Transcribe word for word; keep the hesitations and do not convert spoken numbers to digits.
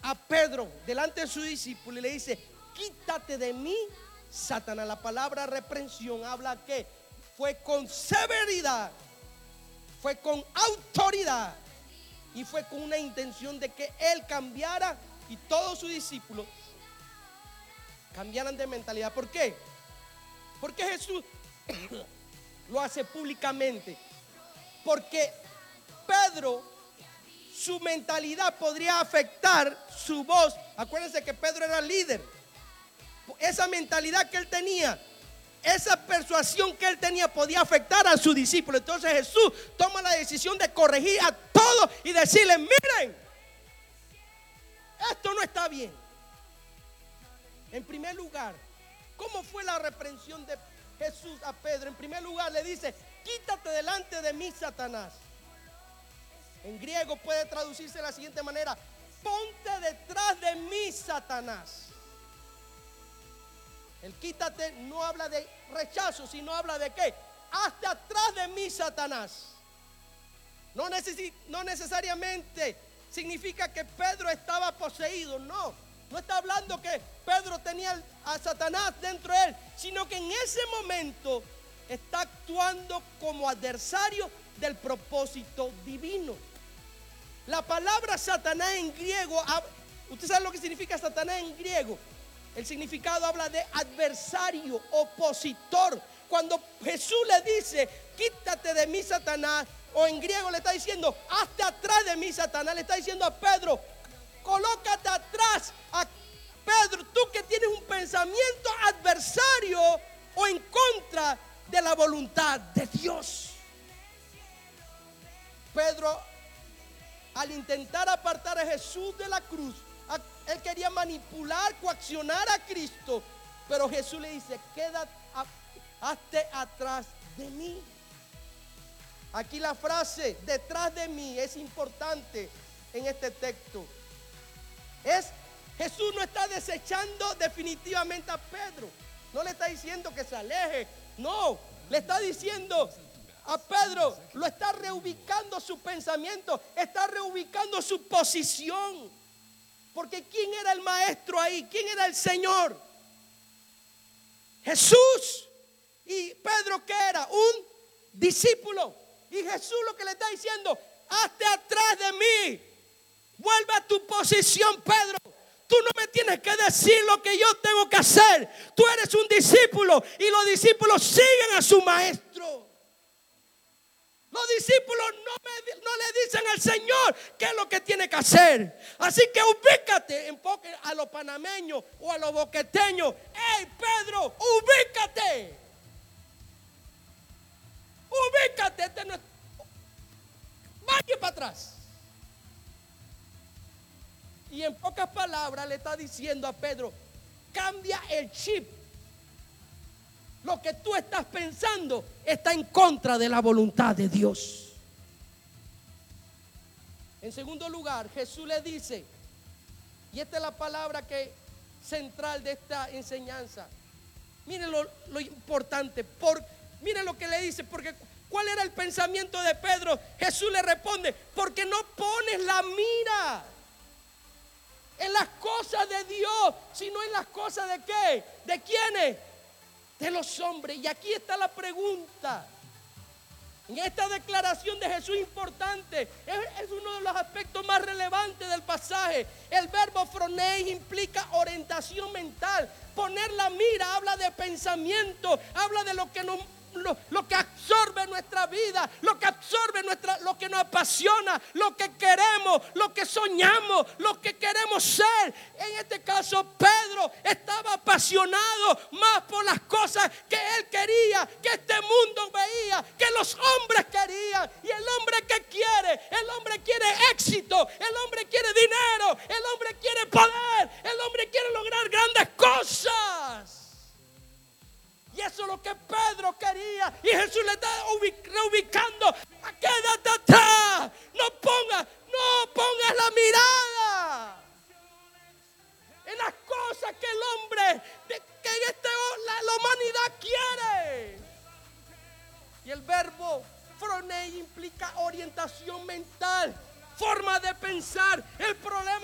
a Pedro delante de su discípulo y le dice: quítate de mí, Satanás. La palabra reprensión habla que fue con severidad, fue con autoridad y fue con una intención de que él cambiara y todos sus discípulos cambiaran de mentalidad. ¿Por qué? Porque Jesús lo hace públicamente. Porque Pedro, su mentalidad podría afectar su voz. Acuérdense que Pedro era líder. Esa mentalidad que él tenía, esa persuasión que él tenía podía afectar a sus discípulos. Entonces Jesús toma la decisión de corregir a todos y decirles: miren, esto no está bien. En primer lugar, ¿cómo fue la reprensión de Jesús a Pedro? En primer lugar le dice: quítate delante de mí, Satanás. En griego puede traducirse de la siguiente manera: ponte detrás de mí, Satanás. El quítate no habla de rechazo, sino habla de qué: hazte atrás de mí, Satanás. No, necesi- no necesariamente significa que Pedro estaba poseído, no. No está hablando que Pedro tenía a Satanás dentro de él, sino que en ese momento está actuando como adversario del propósito divino. La palabra Satanás en griego, ¿usted sabe lo que significa Satanás en griego? El significado habla de adversario, opositor. Cuando Jesús le dice: quítate de mí, Satanás, o en griego le está diciendo: hazte atrás de mí, Satanás, le está diciendo a Pedro: colócate atrás. A Pedro, tú que tienes un pensamiento adversario o en contra de la voluntad de Dios. Pedro, al intentar apartar a Jesús de la cruz, él quería manipular, coaccionar a Cristo, pero Jesús le dice: quédate, hazte atrás de mí. Aquí la frase detrás de mí es importante en este texto. Es Jesús no está desechando definitivamente a Pedro. No le está diciendo que se aleje. No, le está diciendo a Pedro, lo está reubicando su pensamiento, está reubicando su posición. Porque ¿quién era el maestro ahí? ¿Quién era el Señor? Jesús. Y Pedro, ¿qué era? Un discípulo. Y Jesús lo que le está diciendo: hazte atrás de mí. Vuelve a tu posición, Pedro. Tú no me tienes que decir lo que yo tengo que hacer. Tú eres un discípulo y los discípulos siguen a su maestro. Los discípulos no, me, no le dicen al Señor qué es lo que tiene que hacer. Así que ubícate, enfoque a los panameños o a los boqueteños. ¡Ey, Pedro, ubícate! Ubícate. Este no es... Vaya para atrás. Y en pocas palabras le está diciendo a Pedro: cambia el chip. Lo que tú estás pensando está en contra de la voluntad de Dios. En segundo lugar, Jesús le dice, y esta es la palabra que central de esta enseñanza. Miren lo, lo importante. Por, miren lo que le dice, porque ¿cuál era el pensamiento de Pedro? Jesús le responde: porque no pones la mira en las cosas de Dios, sino en las cosas de ¿qué? ¿De quiénes? De los hombres. Y aquí está la pregunta. En esta declaración de Jesús importante, es, es uno de los aspectos más relevantes del pasaje. El verbo phronein implica orientación mental. Poner la mira habla de pensamiento, habla de lo que nos Lo, lo que absorbe nuestra vida, lo que absorbe nuestra, lo que nos apasiona, lo que queremos, lo que soñamos, lo que queremos ser. En este caso, Pedro estaba apasionado más por las cosas que él quería, que este mundo veía, que los hombres querían. Y el hombre que quiere, el hombre quiere éxito, el hombre quiere dinero, el hombre quiere poder, el hombre quiere lograr grandes cosas. Y eso es lo que Pedro quería. Y Jesús le está reubicando. Quédate atrás. No pongas, no pongas la mirada en las cosas que el hombre, que en este, la, la humanidad quiere. Y el verbo phronein implica orientación mental, forma de pensar. El problema